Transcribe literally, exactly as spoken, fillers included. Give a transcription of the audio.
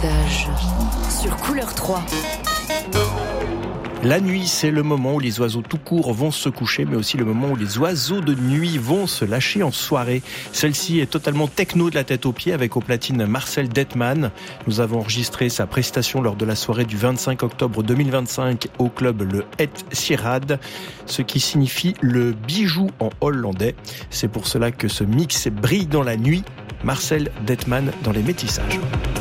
métissage sur Couleur trois. La nuit, c'est le moment où les oiseaux tout court vont se coucher, mais aussi le moment où les oiseaux de nuit vont se lâcher en soirée. Celle-ci est totalement techno de la tête aux pieds avec au platine Marcel Dettmann. Nous avons enregistré sa prestation lors de la soirée du vingt-cinq octobre deux mille vingt-cinq au club Le Het Sieraad, ce qui signifie le bijou en hollandais. C'est pour cela que ce mix brille dans la nuit. Marcel Dettmann dans les métissages.